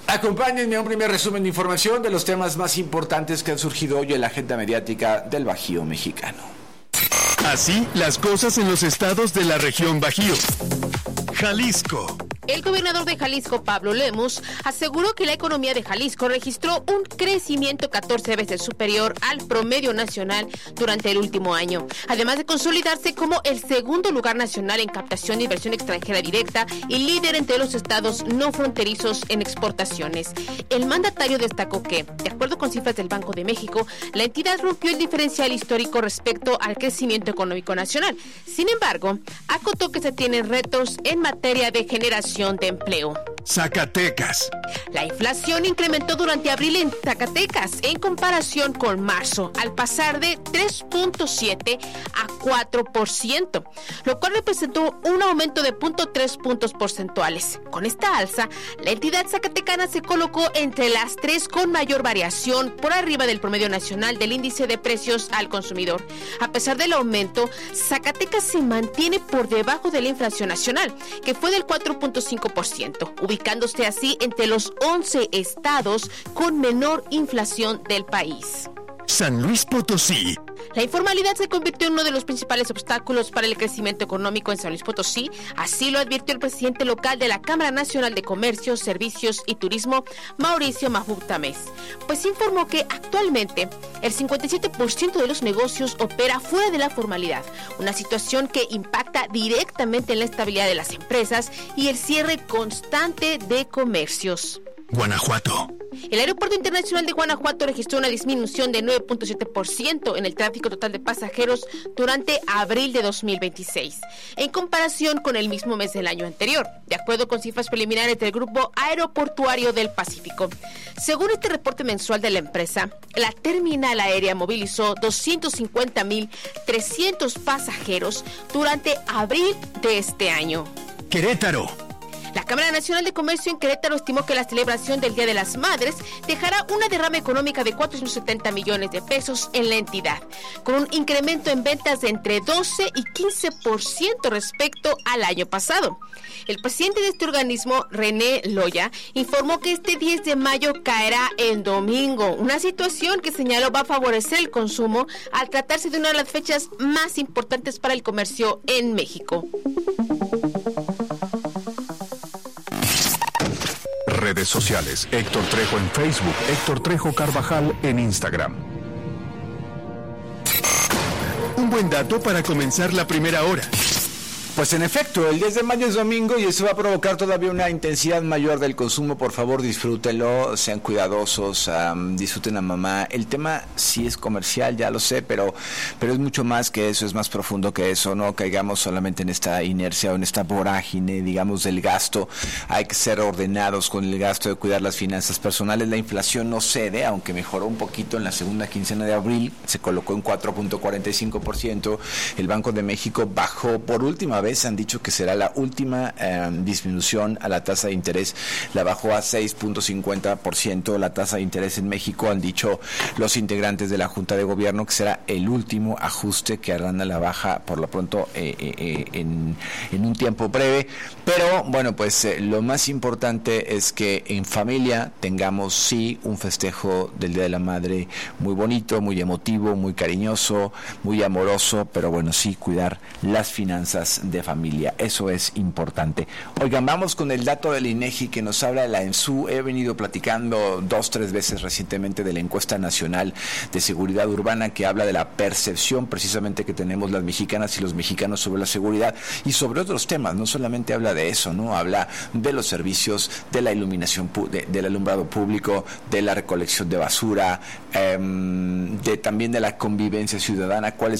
Acompáñenme a un primer resumen de información de los temas más importantes que han surgido hoy en la agenda mediática del Bajío mexicano. Así las cosas en los estados de la región Bajío. Jalisco. El gobernador de Jalisco, Pablo Lemus, aseguró que la economía de Jalisco registró un crecimiento 14 veces superior al promedio nacional durante el último año, además de consolidarse como el segundo lugar nacional en captación de inversión extranjera directa y líder entre los estados no fronterizos en exportaciones. El mandatario destacó que, de acuerdo con cifras del Banco de México, la entidad rompió el diferencial histórico respecto al crecimiento económico nacional. Sin embargo, acotó que se tienen retos en materia de generación de empleo. Zacatecas. La inflación incrementó durante abril en Zacatecas en comparación con marzo, al pasar de 3.7 a 4%, lo cual representó un aumento de 0.3 puntos porcentuales. Con esta alza, la entidad zacatecana se colocó entre las tres con mayor variación por arriba del promedio nacional del índice de precios al consumidor. A pesar del aumento, Zacatecas se mantiene por debajo de la inflación nacional, que fue del 4.5%, ubicándose así entre los 11 estados con menor inflación del país. San Luis Potosí. La informalidad se convirtió en uno de los principales obstáculos para el crecimiento económico en San Luis Potosí, así lo advirtió el presidente local de la Cámara Nacional de Comercio, Servicios y Turismo, Mauricio Mahmoud Tamés, pues informó que actualmente el 57% de los negocios opera fuera de la formalidad, una situación que impacta directamente en la estabilidad de las empresas y el cierre constante de comercios. Guanajuato. El Aeropuerto Internacional de Guanajuato registró una disminución de 9.7% en el tráfico total de pasajeros durante abril de 2026, en comparación con el mismo mes del año anterior, de acuerdo con cifras preliminares del Grupo Aeroportuario del Pacífico. Según este reporte mensual de la empresa, la terminal aérea movilizó 250.300 pasajeros durante abril de este año. Querétaro. La Cámara Nacional de Comercio en Querétaro estimó que la celebración del Día de las Madres dejará una derrama económica de 470 millones de pesos en la entidad, con un incremento en ventas de entre 12 y 15% respecto al año pasado. El presidente de este organismo, René Loya, informó que este 10 de mayo caerá en domingo, una situación que señaló va a favorecer el consumo al tratarse de una de las fechas más importantes para el comercio en México. Redes sociales. Héctor Trejo en Facebook. Héctor Trejo Carvajal en Instagram. Un buen dato para comenzar la primera hora. Pues en efecto, el 10 de mayo es domingo y eso va a provocar todavía una intensidad mayor del consumo. Por favor, disfrútenlo, sean cuidadosos, disfruten a mamá. El tema sí es comercial, ya lo sé, pero es mucho más que eso, es más profundo que eso. No caigamos solamente en esta inercia o en esta vorágine, digamos, del gasto. Hay que ser ordenados con el gasto de cuidar las finanzas personales. La inflación no cede, aunque mejoró un poquito en la segunda quincena de abril, se colocó en 4.45%. El Banco de México bajó por última vez, han dicho que será la última disminución a la tasa de interés, la bajó a 6.50%, la tasa de interés en México, han dicho los integrantes de la Junta de Gobierno que será el último ajuste que harán a la baja por lo pronto en un tiempo breve, pero bueno, pues lo más importante es que en familia tengamos sí un festejo del Día de la Madre muy bonito, muy emotivo, muy cariñoso, muy amoroso, pero bueno, sí cuidar las finanzas de familia, eso es importante. Oigan, vamos con el dato del INEGI que nos habla de la ENSU. He venido platicando 2-3 veces recientemente de la encuesta nacional de seguridad urbana que habla de la percepción precisamente que tenemos las mexicanas y los mexicanos sobre la seguridad y sobre otros temas. No solamente habla de eso, ¿no? Habla de los servicios, de la iluminación, del alumbrado público, de la recolección de basura, también de la convivencia ciudadana, cuáles